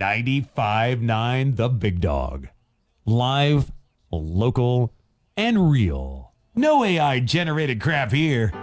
95.9 The Big Dog. Live, local, and real. No AI generated crap here.